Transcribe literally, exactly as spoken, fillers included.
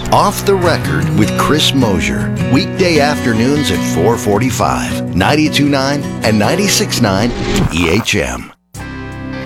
Off the Record with Chris Mosier. Weekday afternoons at four forty-five. ninety-two point nine and ninety-six point nine E H M.